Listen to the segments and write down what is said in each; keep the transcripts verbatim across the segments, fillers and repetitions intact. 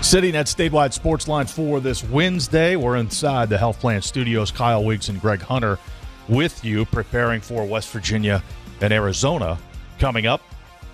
Sitting at Statewide Sports Line for this Wednesday, we're inside the Health Plan Studios. Kyle Weeks and Greg Hunter with you, preparing for West Virginia and Arizona coming up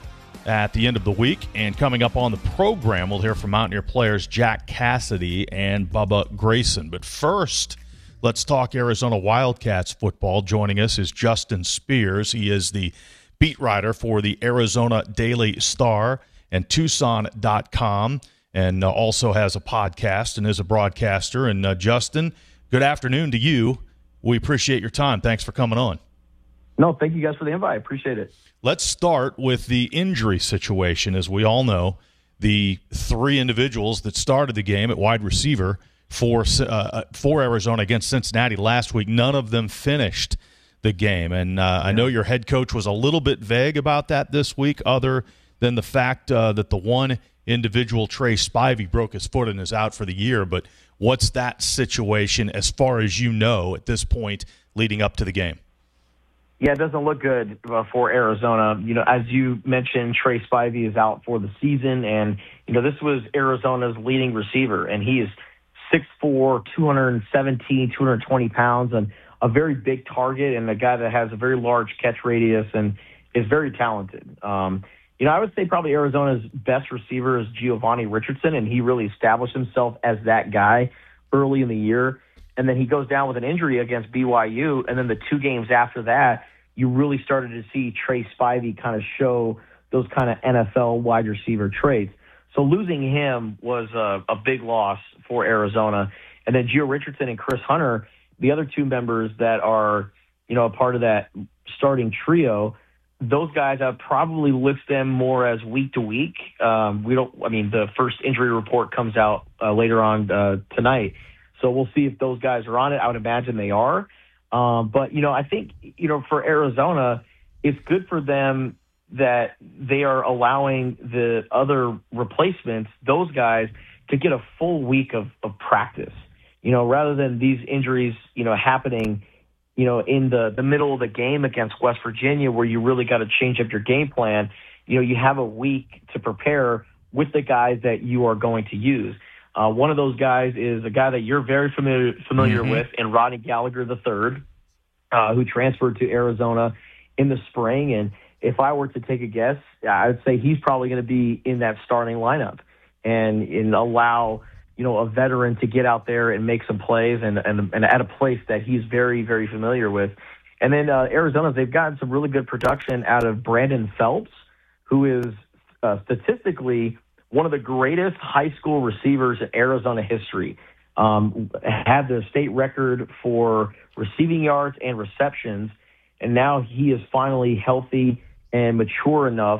at the end of the week. And coming up on the program, we'll hear from Mountaineer players Jack Cassidy and Bubba Grayson. But first, let's talk Arizona Wildcats football. Joining us is Justin Spears. He is the beat writer for the Arizona Daily Star and Tucson dot com. And uh, also has a podcast and is a broadcaster. And uh, Justin, good afternoon to you. We appreciate your time. Thanks for coming on. No, thank you guys for the invite. I appreciate it. Let's start with the injury situation. As we all know, the three individuals that started the game at wide receiver for, uh, for Arizona against Cincinnati last week, none of them finished the game. And uh, I know your head coach was a little bit vague about that this week, other than the fact uh, that the one individual, Trey Spivey, broke his foot and is out for the year. But what's that situation as far as you know at this point leading up to the game? Yeah, it doesn't look good uh, for Arizona. You know, as you mentioned, Trey Spivey is out for the season. And, you know, this was Arizona's leading receiver. And he is six foot four, two seventeen, two hundred twenty pounds, and a very big target and a guy that has a very large catch radius and is very talented. Um You know, I would say probably Arizona's best receiver is Giovanni Richardson, and he really established himself as that guy early in the year. And then he goes down with an injury against B Y U, and then the two games after that, you really started to see Trey Spivey kind of show those kind of N F L wide receiver traits. So losing him was a, a big loss for Arizona. And then Gio Richardson and Chris Hunter, the other two members that are, you know, a part of that starting trio, those guys, I would probably list them more as week to week. Um, we don't, I mean, the first injury report comes out uh, later on uh, tonight. So we'll see if those guys are on it. I would imagine they are. Um, but, you know, I think, you know, for Arizona, it's good for them that they are allowing the other replacements, those guys, to get a full week of, of practice, you know, rather than these injuries, you know, happening you know, in the, the middle of the game against West Virginia where you really got to change up your game plan. You know, you have a week to prepare with the guys that you are going to use. Uh, one of those guys is a guy that you're very familiar familiar mm-hmm. with, and Rodney Gallagher the third, uh, who transferred to Arizona in the spring. And if I were to take a guess, I would say he's probably going to be in that starting lineup and, and allow – you know, a veteran to get out there and make some plays and, and, and at a place that he's very, very familiar with. And then uh, Arizona, they've gotten some really good production out of Brandon Phelps, who is uh, statistically one of the greatest high school receivers in Arizona history. Um, had the state record for receiving yards and receptions, and now he is finally healthy and mature enough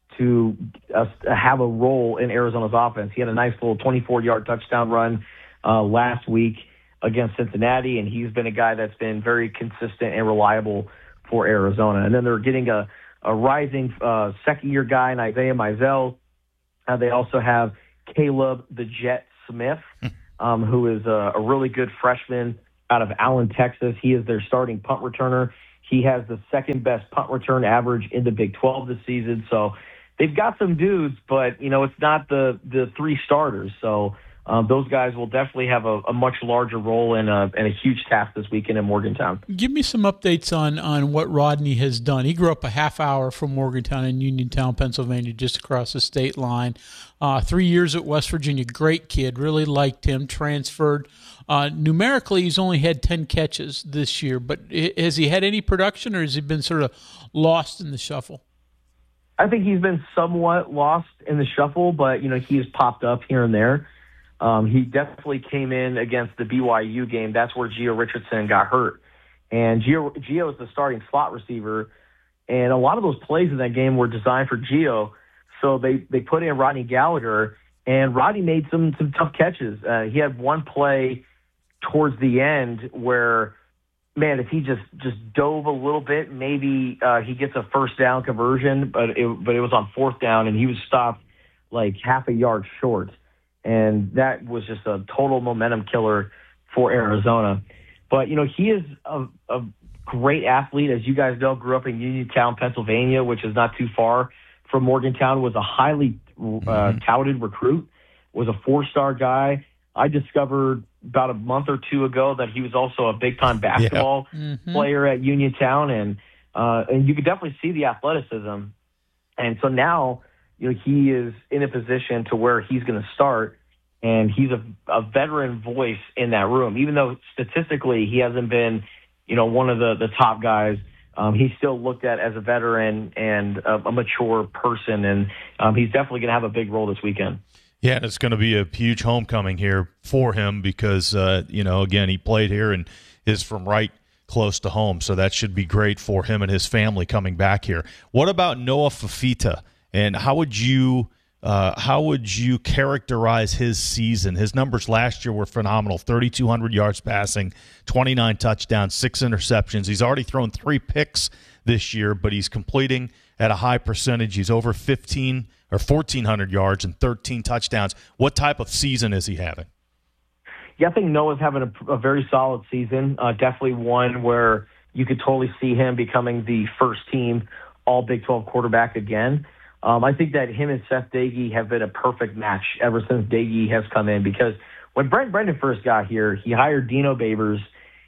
to uh, have a role in Arizona's offense. He had a nice little twenty-four-yard touchdown run uh, last week against Cincinnati, and he's been a guy that's been very consistent and reliable for Arizona. And then they're getting a, a rising uh, second-year guy in Isaiah Mizell. Uh, they also have Caleb the Jet Smith, um, who is a, a really good freshman out of Allen, Texas. He is their starting punt returner. He has the second-best punt return average in the Big twelve this season, so they've got some dudes, but, you know, it's not the, the three starters. So um, those guys will definitely have a, a much larger role and a, and a huge task this weekend in Morgantown. Give me some updates on, on what Rodney has done. He grew up a half hour from Morgantown in Uniontown, Pennsylvania, just across the state line. Uh, three years at West Virginia. Great kid. Really liked him. Transferred. Uh, numerically, he's only had ten catches this year. But has he had any production, or has he been sort of lost in the shuffle? I think he's been somewhat lost in the shuffle, but, you know, he has popped up here and there. Um, he definitely came in against the B Y U game. That's where Gio Richardson got hurt. And Gio, Gio is the starting slot receiver, and a lot of those plays in that game were designed for Gio. So they, they put in Rodney Gallagher, and Rodney made some, some tough catches. Uh, he had one play towards the end where – man, if he just, just dove a little bit, maybe uh, he gets a first down conversion, but it, but it was on fourth down, and he was stopped like half a yard short. And that was just a total momentum killer for Arizona. But, you know, he is a, a great athlete. As you guys know, grew up in Uniontown, Pennsylvania, which is not too far from Morgantown, was a highly uh, touted recruit. was a four-star guy. I discovered about a month or two ago that he was also a big-time basketball yeah. mm-hmm. player at Uniontown, and uh, and you could definitely see the athleticism. And so now, you know, he is in a position to where he's going to start, and he's a, a veteran voice in that room. Even though statistically he hasn't been, you know, one of the, the top guys, um, he's still looked at as a veteran and a, a mature person, and um, he's definitely going to have a big role this weekend. Yeah, and it's going to be a huge homecoming here for him because, uh, you know, again, he played here and is from right close to home, so that should be great for him and his family coming back here. What about Noah Fifita, and how would you uh, how would you characterize his season? His numbers last year were phenomenal: thirty-two hundred yards passing, twenty-nine touchdowns, six interceptions. He's already thrown three picks this year, but he's completing at a high percentage. He's over fifteen or fourteen hundred yards and thirteen touchdowns. What type of season is he having? Yeah, I think Noah's having a, a very solid season. Uh, definitely one where you could totally see him becoming the first team all Big twelve quarterback again. Um, I think that him and Seth Doege have been a perfect match ever since Doege has come in, because when Brent Brendan first got here, he hired Dino Babers,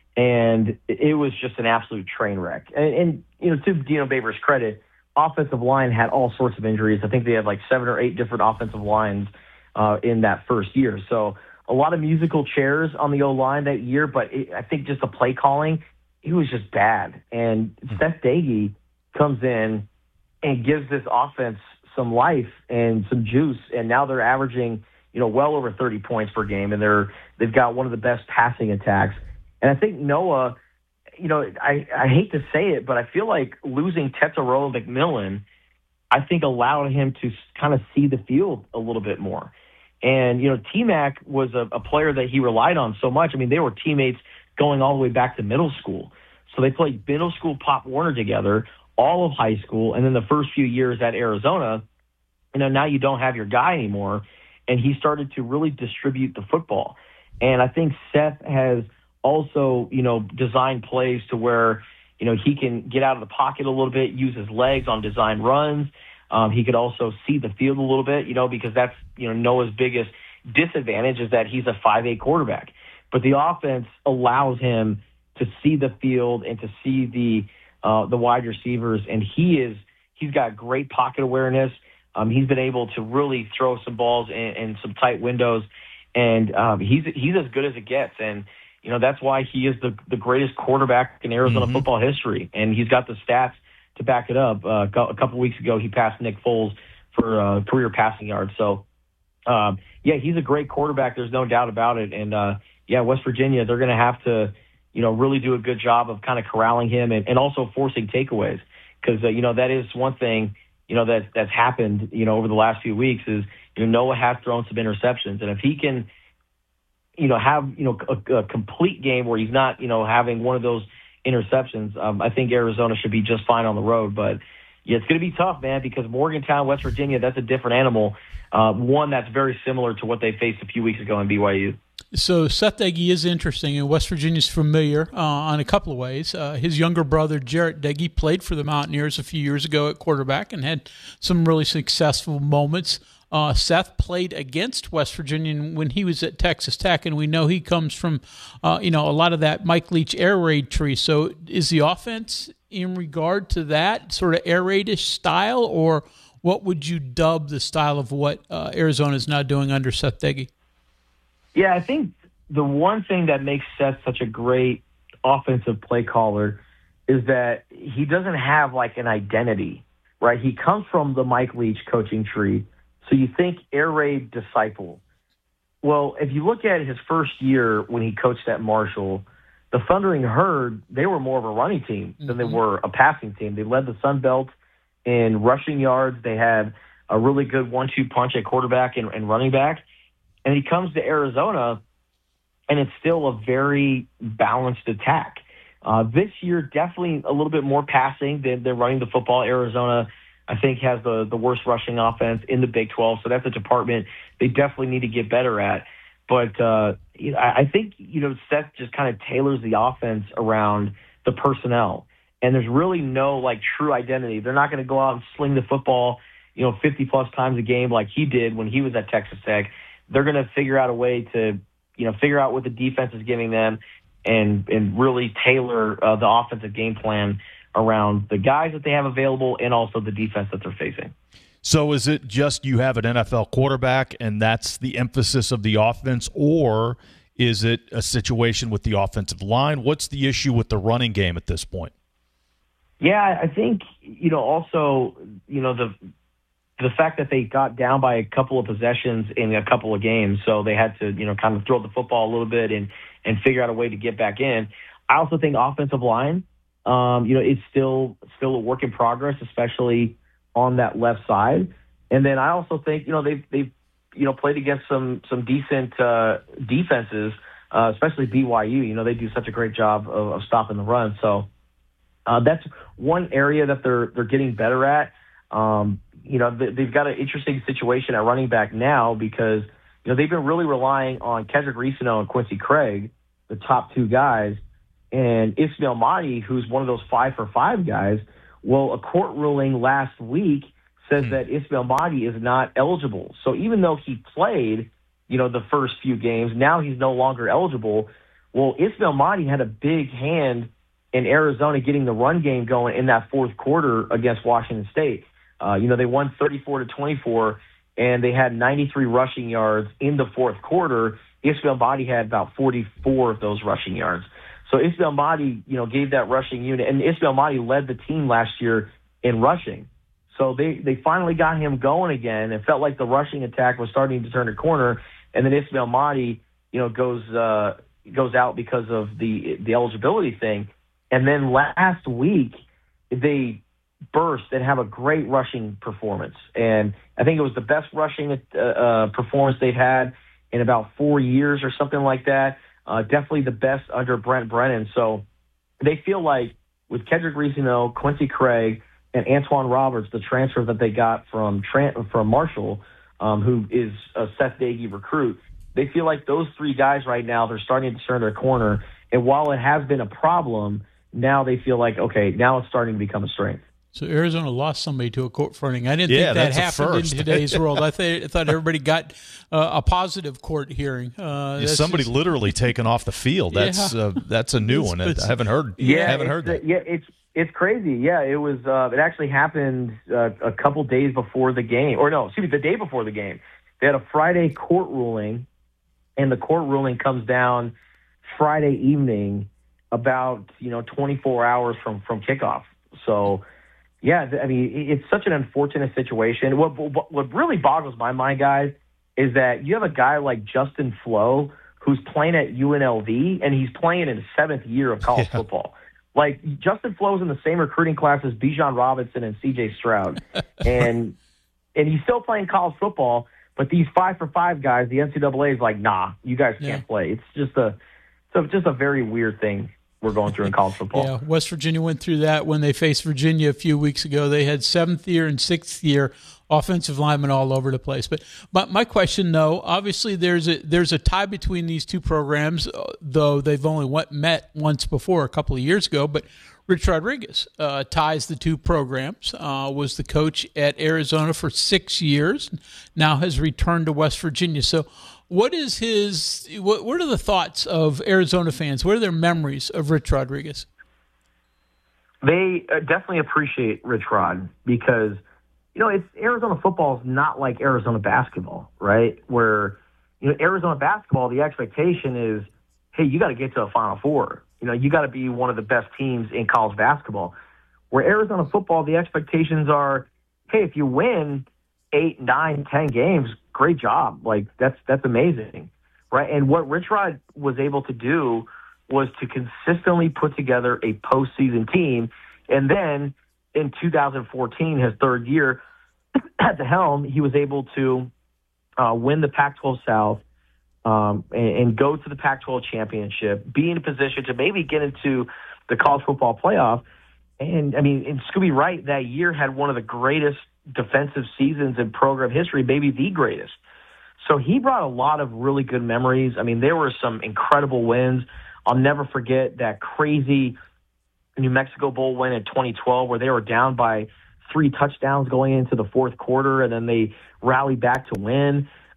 and it was just an absolute train wreck. And, and you know, to Dino Babers' credit, offensive line had all sorts of injuries. I think they had like seven or eight different offensive lines uh, in that first year. So a lot of musical chairs on the O-line that year, but it, I think just the play calling, it was just bad. And Seth Doege comes in and gives this offense some life and some juice, and now they're averaging, you know, well over thirty points per game, and they're they've got one of the best passing attacks. And I think Noah, you know, I, I hate to say it, but I feel like losing Tetairoa McMillan, I think allowed him to kind of see the field a little bit more. And, you know, T-Mac was a, a player that he relied on so much. I mean, they were teammates going all the way back to middle school. So they played middle school Pop Warner together, all of high school, and then the first few years at Arizona. You know, now you don't have your guy anymore, and he started to really distribute the football. And I think Seth has also, you know, designed plays to where, you know, he can get out of the pocket a little bit, use his legs on design runs. Um, he could also see the field a little bit, you know, because that's, you know, Noah's biggest disadvantage is that he's a five eight quarterback. But the offense allows him to see the field and to see the uh, the wide receivers, and he is he's got great pocket awareness. Um, he's been able to really throw some balls in, in some tight windows, and um, he's he's as good as it gets. And you know that's why he is the the greatest quarterback in Arizona mm-hmm. football history, and he's got the stats to back it up. Uh, a couple weeks ago, he passed Nick Foles for uh, career passing yards. So, um, yeah, he's a great quarterback. There's no doubt about it. And uh, yeah, West Virginia, they're going to have to, you know, really do a good job of kind of corralling him and, and also forcing takeaways, because uh, you know that is one thing, you know, that that's happened, you know, over the last few weeks is, you know, Noah has thrown some interceptions, and if he can, you know, have, you know, a, a complete game where he's not, you know, having one of those interceptions, um, I think Arizona should be just fine on the road. But yeah, it's going to be tough, man, because Morgantown, West Virginia, that's a different animal. Uh, one that's very similar to what they faced a few weeks ago in B Y U. So Seth Doege is interesting, and West Virginia's familiar uh, on a couple of ways. Uh, his younger brother, Jarrett Doege, played for the Mountaineers a few years ago at quarterback and had some really successful moments. Uh, Seth played against West Virginia when he was at Texas Tech, and we know he comes from, uh, you know, a lot of that Mike Leach air raid tree. So is the offense in regard to that sort of air raid-ish style, or what would you dub the style of what uh, Arizona is now doing under Seth Doege? Yeah, I think the one thing that makes Seth such a great offensive play caller is that he doesn't have like an identity, right? He comes from the Mike Leach coaching tree. So you think air raid disciple. Well, if you look at his first year when he coached at Marshall, the Thundering Herd, they were more of a running team than mm-hmm. they were a passing team. They led the Sun Belt in rushing yards. They had a really good one two punch at quarterback and, and running back. And he comes to Arizona, and it's still a very balanced attack. Uh, this year, definitely a little bit more passing than they're running the football. Arizona, I think, has the, the worst rushing offense in the Big twelve, so that's a department they definitely need to get better at. But uh, you know, I think, you know, Seth just kind of tailors the offense around the personnel, and there's really no, like, true identity. They're not going to go out and sling the football, you know, fifty-plus times a game like he did when he was at Texas Tech. they're going to figure out a way to, you know, figure out what the defense is giving them and and really tailor uh, the offensive game plan around the guys that they have available and also the defense that they're facing. So is it just you have an N F L quarterback and that's the emphasis of the offense, or is it a situation with the offensive line? What's the issue with the running game at this point? Yeah, I think, you know, also, you know, the the fact that they got down by a couple of possessions in a couple of games, so they had to, you know, kind of throw the football a little bit and, and figure out a way to get back in. I also think offensive line, um, you know, it's still still a work in progress, especially on that left side. And then I also think, you know, they've, they've you know, played against some some decent uh, defenses, uh, especially B Y U. You know, they do such a great job of, of stopping the run. So uh, that's one area that they're they're getting better at. Um, you know, they, they've got an interesting situation at running back now because, you know, they've been really relying on Kedrick Reesano and Quincy Craig, the top two guys, and Ismail Mahdi, who's one of those five for five guys. Well, a court ruling last week says hmm. that Ismail Mahdi is not eligible. So even though he played, you know, the first few games, now he's no longer eligible. Well, Ismail Mahdi had a big hand in Arizona getting the run game going in that fourth quarter against Washington State. Uh, you know, they won thirty-four to twenty-four, and they had ninety-three rushing yards in the fourth quarter. Ismail Mahdi had about forty-four of those rushing yards. So Ismail Mahdi, you know, gave that rushing unit, and Ismail Mahdi led the team last year in rushing. So they, they finally got him going again. It felt like the rushing attack was starting to turn a corner, and then Ismail Mahdi, you know, goes uh, goes out because of the the eligibility thing. And then last week they burst and have a great rushing performance, and I think it was the best rushing uh, uh, performance they've had in about four years or something like that. Uh, definitely the best under Brent Brennan. So they feel like with Kedrick Reesano, Quincy Craig, and Antoine Roberts, the transfer that they got from from Marshall, um, who is a Seth Dagey recruit, they feel like those three guys right now, they're starting to turn their corner. And while it has been a problem, now they feel like, okay, now it's starting to become a strength. So Arizona lost somebody to a court fronting. I didn't yeah, think that that's happened in today's world. I, th- I thought everybody got uh, a positive court hearing. Uh, yeah, somebody just, literally taken off the field. That's yeah. uh, that's a new it's, one. It's, I haven't heard. Yeah, I haven't heard that. Yeah, it's it's crazy. Yeah, it was. Uh, it actually happened uh, a couple days before the game, or no, excuse me, the day before the game. They had a Friday court ruling, and the court ruling comes down Friday evening, about you know twenty-four hours from from kickoff. So. Yeah, I mean, it's such an unfortunate situation. What, what what really boggles my mind, guys, is that you have a guy like Justin Flo who's playing at U N L V, and he's playing in his seventh year of college yeah. football. Like, Justin Flo's in the same recruiting class as Bijan Robinson and C J Stroud. and and he's still playing college football, but these five for five guys, the N C double A is like, nah, you guys can't yeah. play. It's just a, it's just a very weird thing we're going through in college football. Yeah, West Virginia went through that when they faced Virginia a few weeks ago. They had seventh year and sixth year offensive linemen all over the place. But my, my question, though, obviously there's a there's a tie between these two programs, though they've only went, met once before a couple of years ago. But Rich Rodriguez uh, ties the two programs, uh, was the coach at Arizona for six years, now has returned to West Virginia. So what is his? What, what are the thoughts of Arizona fans? What are their memories of Rich Rodriguez? They uh, definitely appreciate Rich Rod because, you know, it's Arizona football is not like Arizona basketball, right? Where, you know, Arizona basketball, the expectation is, hey, you got to get to a Final Four. You know, you got to be one of the best teams in college basketball. Where Arizona football, the expectations are, hey, if you win eight, nine, ten games, great job. Like, that's that's amazing, right? And what Rich Rod was able to do was to consistently put together a postseason team. And then in two thousand fourteen, his third year at the helm, he was able to uh, win the Pac twelve South um, and, and go to the Pac twelve championship, be in a position to maybe get into the college football playoff. And, I mean, and Scooby Wright that year had one of the greatest defensive seasons in program history, maybe the greatest. So he brought a lot of really good memories. I mean, there were some incredible wins. I'll never forget that crazy New Mexico Bowl win in twenty twelve where they were down by three touchdowns going into the fourth quarter, and then they rallied back to win.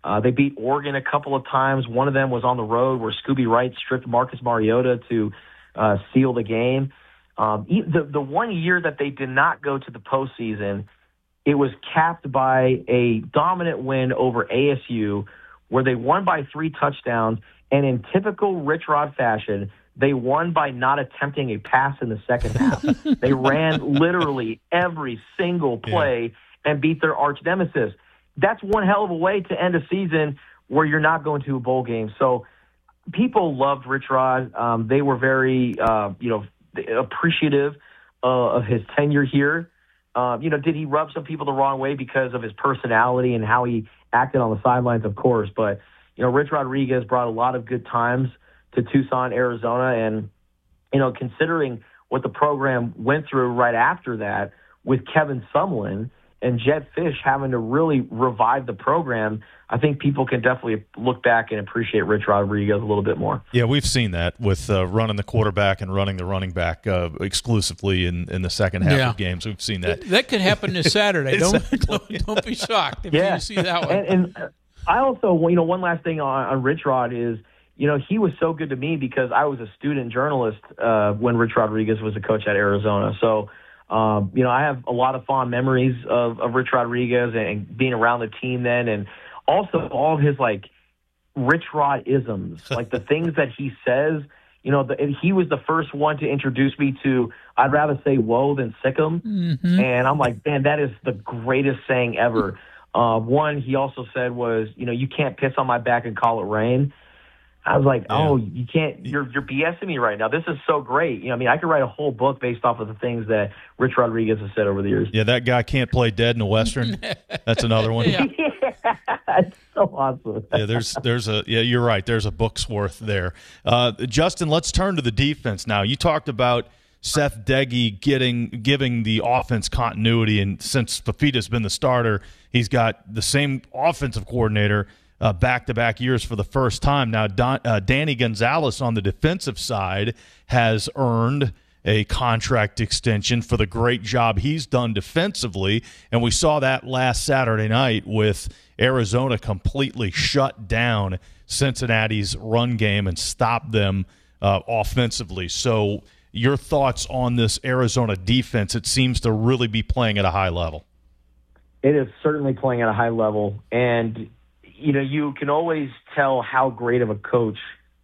Uh, they beat Oregon a couple of times. One of them was on the road where Scooby Wright stripped Marcus Mariota to uh, seal the game. Um, the, the one year that they did not go to the postseason, it was capped by a dominant win over A S U where they won by three touchdowns, and in typical Rich Rod fashion, they won by not attempting a pass in the second half. They ran literally every single play yeah. and beat their arch nemesis. That's one hell of a way to end a season where you're not going to a bowl game. So people loved Rich Rod. Um, they were very, uh, you know, appreciative uh, of his tenure here. Uh, you know, did he rub some people the wrong way because of his personality and how he acted on the sidelines? Of course. But, you know, Rich Rodriguez brought a lot of good times to Tucson, Arizona. And, you know, considering what the program went through right after that with Kevin Sumlin and Jedd Fisch having to really revive the program, I think people can definitely look back and appreciate Rich Rodriguez a little bit more. Yeah, we've seen that with uh, running the quarterback and running the running back uh, exclusively in, in the second half yeah. of games. We've seen that. That could happen this Saturday. exactly. don't, don't don't be shocked if yeah. you see that one. And, and I also, you know, one last thing on, on Rich Rod is, you know, he was so good to me because I was a student journalist uh, when Rich Rodriguez was a coach at Arizona. So, Um, you know, I have a lot of fond memories of, of Rich Rodriguez and, and being around the team then, and also all of his, like, Rich Rod isms, like the things that he says. You know, the, he was the first one to introduce me to, I'd rather say whoa than sick 'em. Mm-hmm. And I'm like, man, that is the greatest saying ever. Uh, one he also said was, you know, you can't piss on my back and call it rain. I was like, yeah. oh, you can't, you're you're BSing me right now. This is so great. You know, I mean, I could write a whole book based off of the things that Rich Rodriguez has said over the years. Yeah, that guy can't play dead in a Western. That's another one. yeah. yeah, it's so awesome. yeah, there's there's a yeah, you're right. There's a book's worth there. Uh, Justin, let's turn to the defense now. You talked about Seth Doege getting giving the offense continuity, and since Fifita's been the starter, he's got the same offensive coordinator Uh, back-to-back years for the first time. Now, Don, uh, Danny Gonzalez on the defensive side has earned a contract extension for the great job he's done defensively, and we saw that last Saturday night with Arizona completely shut down Cincinnati's run game and stopped them uh, offensively. So your thoughts on this Arizona defense? It seems to really be playing at a high level. It is certainly playing at a high level, and you know, you can always tell how great of a coach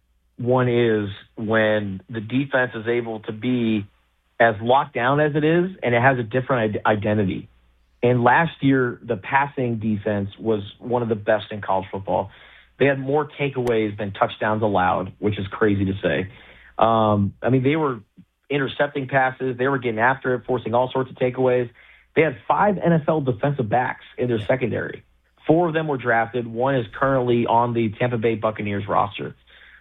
one is when the defense is able to be as locked down as it is, and it has a different identity. And last year, the passing defense was one of the best in college football. They had more takeaways than touchdowns allowed, which is crazy to say. Um, I mean, they were intercepting passes. They were getting after it, forcing all sorts of takeaways. They had five N F L defensive backs in their secondary. Four of them were drafted. One is currently on the Tampa Bay Buccaneers roster.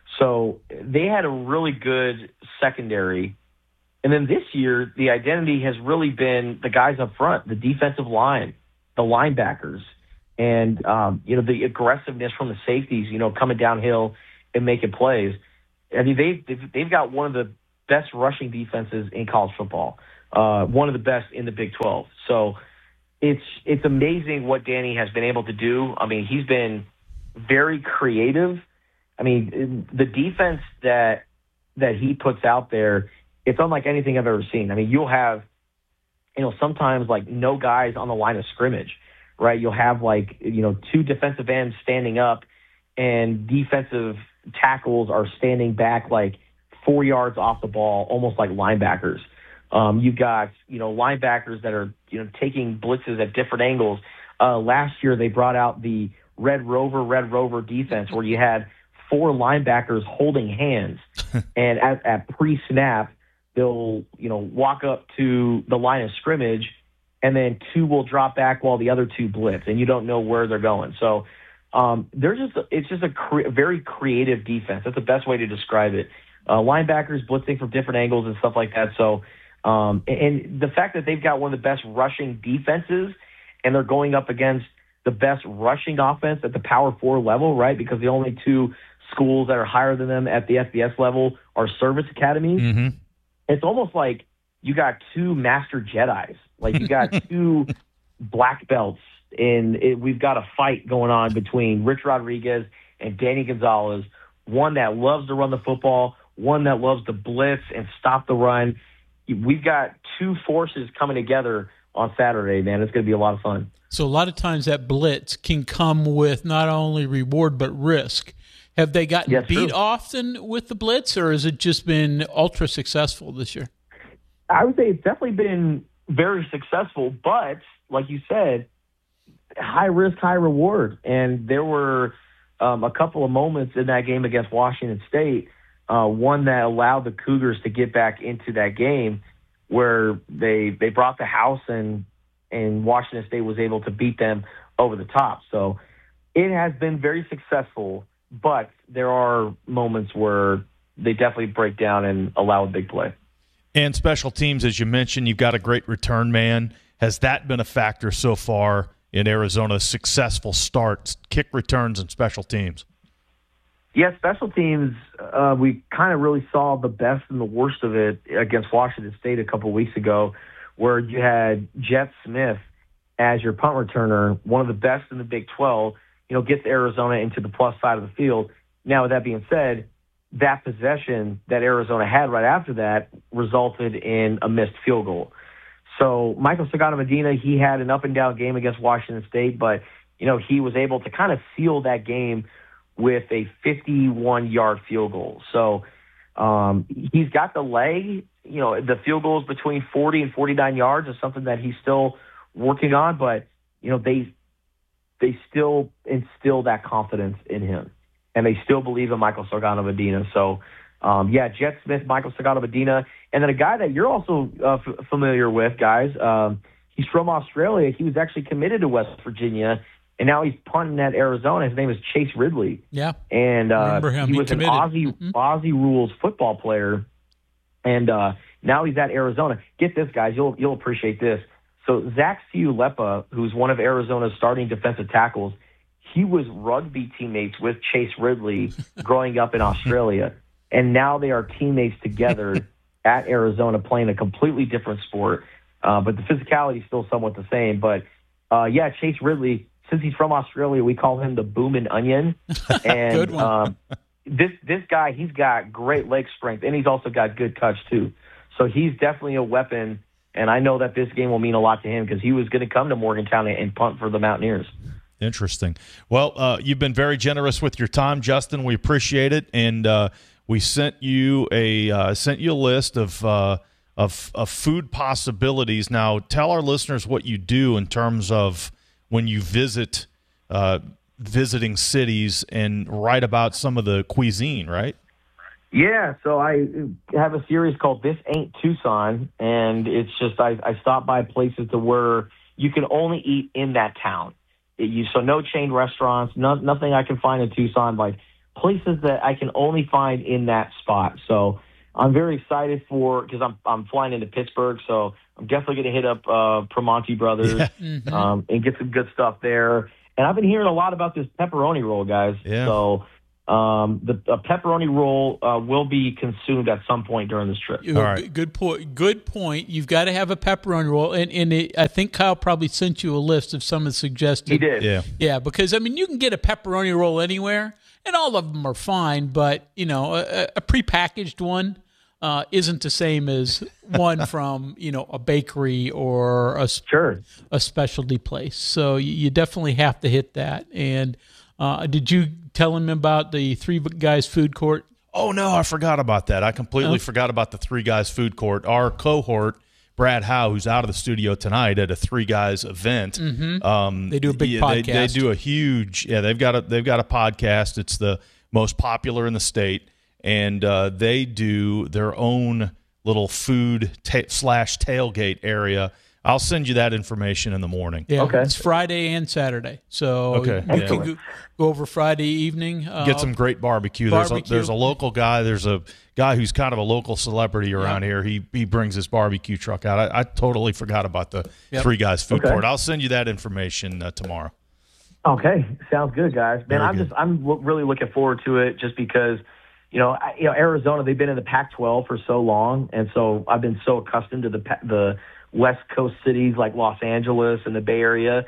So they had a really good secondary. And then this year, the identity has really been the guys up front, the defensive line, the linebackers, and, um, you know, the aggressiveness from the safeties, you know, coming downhill and making plays. I mean, they've, they've got one of the best rushing defenses in college football, uh, one of the best in the Big twelve. So, It's it's amazing what Danny has been able to do. I mean, he's been very creative. I mean, the defense that that he puts out there, it's unlike anything I've ever seen. I mean, you'll have, you know, sometimes like no guys on the line of scrimmage, right? You'll have like, you know, two defensive ends standing up and defensive tackles are standing back like four yards off the ball, almost like linebackers. Um, you've got, you know, linebackers that are, you know, taking blitzes at different angles. Uh, last year, they brought out the Red Rover, Red Rover defense where you had four linebackers holding hands. and at, at pre-snap, they'll, you know, walk up to the line of scrimmage, and then two will drop back while the other two blitz, and you don't know where they're going. So um, they're just, it's just a cre- very creative defense. That's the best way to describe it. Uh, linebackers blitzing from different angles and stuff like that. So, Um, and the fact that they've got one of the best rushing defenses and they're going up against the best rushing offense at the Power Four level, right? Because the only two schools that are higher than them at the F B S level are service academies. Mm-hmm. It's almost like you got two master Jedis. Like you got two black belts and it, we've got a fight going on between Rich Rodriguez and Danny Gonzalez, one that loves to run the football, one that loves to blitz and stop the run. We've got two forces coming together on Saturday, man. It's going to be a lot of fun. So a lot of times that blitz can come with not only reward but risk. Have they gotten yes, beat true. often with the blitz, or has it just been ultra successful this year? I would say it's definitely been very successful, but like you said, high risk, high reward. And there were um, a couple of moments in that game against Washington State, uh, one that allowed the Cougars to get back into that game where they they brought the house and and Washington State was able to beat them over the top. So it has been very successful, but there are moments where they definitely break down and allow a big play. And special teams, as you mentioned, you've got a great return man. Has that been a factor so far in Arizona's successful start, kick returns and special teams? Yeah, special teams, uh, we kind of really saw the best and the worst of it against Washington State a couple weeks ago, where you had Jet Smith as your punt returner, one of the best in the Big twelve, you know, gets Arizona into the plus side of the field. Now, with that being said, that possession that Arizona had right after that resulted in a missed field goal. So Michael Sagana Medina, he had an up-and-down game against Washington State, but, you know, he was able to kind of seal that game with a fifty-one-yard field goal. So um, he's got the leg. You know, the field goals between forty and forty-nine yards is something that he's still working on, but, you know, they they still instill that confidence in him, and they still believe in Michael Sagana Medina. So, um, yeah, Jet Smith, Michael Sagana Medina, and then a guy that you're also uh, f- familiar with, guys. Um, he's from Australia. He was actually committed to West Virginia, and now he's punting at Arizona. His name is Chase Ridley. Yeah, and uh, remember him. he He was committed. an Aussie Mm-hmm. Aussie rules football player, and uh, now he's at Arizona. Get this, guys. You'll you'll appreciate this. So Zach Siulepa, who's one of Arizona's starting defensive tackles, he was rugby teammates with Chase Ridley growing up in Australia, and now they are teammates together at Arizona playing a completely different sport, uh, but the physicality is still somewhat the same. But, uh, yeah, Chase Ridley, since he's from Australia, we call him the Boomin' Onion. And Good one. um, this this guy, he's got great leg strength, and he's also got good touch too. So he's definitely a weapon, and I know that this game will mean a lot to him because he was going to come to Morgantown and punt for the Mountaineers. Interesting. Well, uh, you've been very generous with your time, Justin. We appreciate it, and uh, we sent you a uh, sent you a list of, uh, of of food possibilities. Now, tell our listeners what you do in terms of when you visit uh, visiting cities and write about some of the cuisine, right? Yeah, so I have a series called This Ain't Tucson, and it's just I, I stop by places to where you can only eat in that town. It, you, so no chain restaurants, no, nothing I can find in Tucson, like places that I can only find in that spot. So I'm very excited for, because I'm I'm flying into Pittsburgh, so I'm definitely going to hit up uh, Primanti Brothers Yeah. Mm-hmm. um, and get some good stuff there. And I've been hearing a lot about this pepperoni roll, guys. Yeah. So um, the a pepperoni roll uh, will be consumed at some point during this trip. You- All right. Good point. Good point. You've got to have a pepperoni roll, and and it, I think Kyle probably sent you a list of some of the suggested. He did. Yeah. Yeah, because I mean, you can get a pepperoni roll anywhere, and all of them are fine. But you know, a, a prepackaged one uh, isn't the same as one from you know a bakery or a Sure. a specialty place. So you, you definitely have to hit that. And uh, did you tell him about the Three Guys Food Court? Oh, no, I forgot about that. I completely Oh. forgot about the Three Guys Food Court. Our cohort, Brad Howe, who's out of the studio tonight at a Three Guys event. Mm-hmm. Um, They do a big yeah, they, they podcast. do a huge, yeah, they've got a, they've got a podcast. It's the most popular in the state, and uh, they do their own little food ta- slash tailgate area. I'll send you that information in the morning. Yeah, Okay. it's Friday and Saturday. So Okay, you yeah. can go, go over Friday evening. Uh, Get some great barbecue. There's a, barbecue. there's a local guy. There's a guy who's kind of a local celebrity around here. He he brings his barbecue truck out. I, I totally forgot about the Yep. Three Guys Food Okay. Court. I'll send you that information uh, tomorrow. Okay, sounds good, guys. Man, Very I'm good. just I'm w- really looking forward to it, just because, you know, I, you know, Arizona, they've been in the Pac twelve for so long, and so I've been so accustomed to the Pa- the West Coast cities like Los Angeles and the Bay Area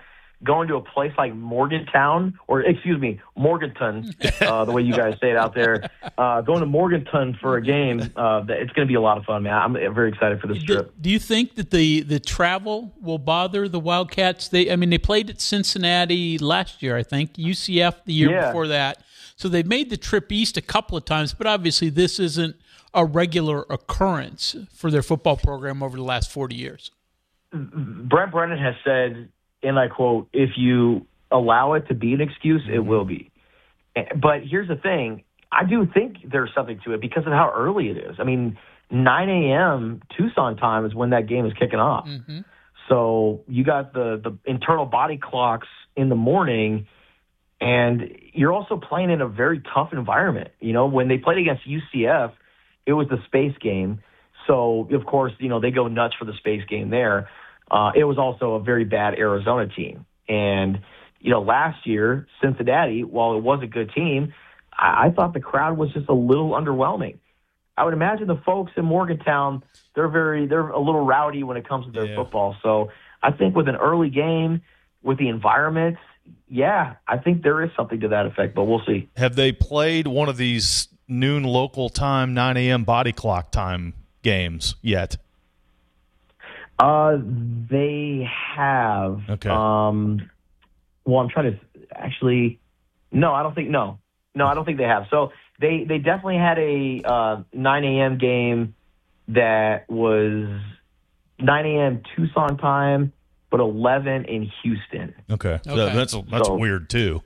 going to a place like Morgantown, or excuse me, Morganton, uh, the way you guys say it out there, uh, going to Morganton for a game, uh, it's going to be a lot of fun, man. I'm very excited for this trip. Do you think that the, the travel will bother the Wildcats? They, I mean, they played at Cincinnati last year, I think, U C F the year yeah. before that. So they made the trip east a couple of times, but obviously this isn't a regular occurrence for their football program over the last forty years. Brent Brennan has said, and I quote, if you allow it to be an excuse, it will be. But here's the thing. I do think there's something to it because of how early it is. I mean, nine a.m. Tucson time is when that game is kicking off. Mm-hmm. So you got the, the internal body clocks in the morning, and you're also playing in a very tough environment. You know, when they played against U C F, it was the space game. So, of course, you know, they go nuts for the space game there. Uh, it was also a very bad Arizona team. And, you know, last year, Cincinnati, while it was a good team, I, I thought the crowd was just a little underwhelming. I would imagine the folks in Morgantown, they're very, they're a little rowdy when it comes to their yeah. football. So I think with an early game, with the environment, yeah, I think there is something to that effect, but we'll see. Have they played one of these noon local time, nine a.m. body clock time games yet? Uh, they have. Okay. Um, well, I'm trying to actually. No, I don't think. No, no, I don't think they have. So they they definitely had a uh, nine a.m. game that was nine a.m. Tucson time, but eleven in Houston. Okay, okay. So that's that's so, weird too.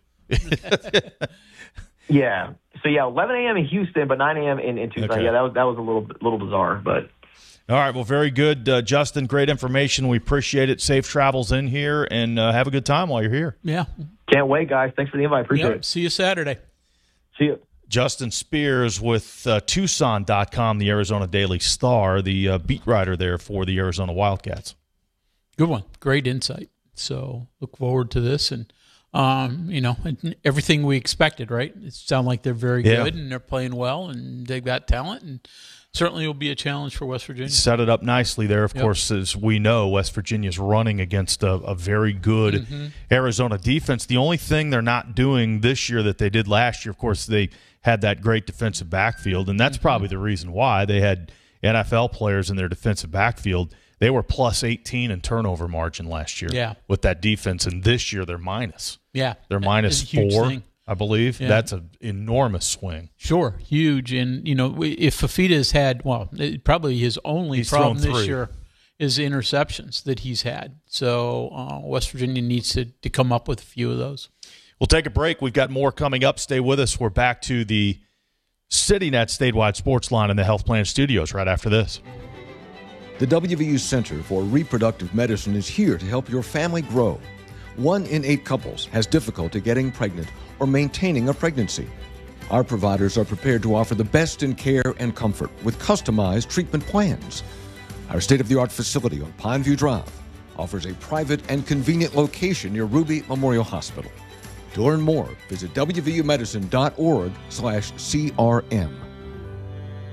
Yeah. So yeah, eleven a.m. in Houston, but nine a.m. in, in Tucson. Okay. Yeah, that was that was a little little bizarre, but. All right, well, very good, uh, Justin. Great information. We appreciate it. Safe travels in here, and uh, have a good time while you're here. Yeah. Can't wait, guys. Thanks for the invite. Appreciate yep. it. See you Saturday. See you. Justin Spears with uh, Tucson dot com, the Arizona Daily Star, the uh, beat writer there for the Arizona Wildcats. Good one. Great insight. So look forward to this, and um, you know, everything we expected, right? It sounds like they're very yeah. good, and they're playing well, and they've got talent, and certainly will be a challenge for West Virginia. Set it up nicely there. Of yep. course, as we know, West Virginia's running against a, a very good mm-hmm. Arizona defense. The only thing they're not doing this year that they did last year, of course, they had that great defensive backfield, and that's mm-hmm. probably the reason why. They had N F L players in their defensive backfield. They were plus eighteen in turnover margin last year yeah. with that defense, and this year they're minus. Yeah. They're minus four. Thing. I believe yeah. that's an enormous swing. Sure, huge. And, you know, if Fafita's had, well, it, probably his only he's problem this year is interceptions that he's had. So uh, West Virginia needs to, to come up with a few of those. We'll take a break. We've got more coming up. Stay with us. We're back to the CityNet Statewide Sports Line in the Health Plan Studios right after this. The W V U Center for Reproductive Medicine is here to help your family grow. One in eight couples has difficulty getting pregnant or maintaining a pregnancy. Our providers are prepared to offer the best in care and comfort with customized treatment plans. Our state-of-the-art facility on Pineview Drive offers a private and convenient location near Ruby Memorial Hospital. To learn more, visit w v u medicine dot org slash C R M.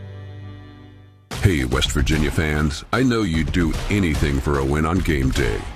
Hey, West Virginia fans, I know you'd do anything for a win on game day.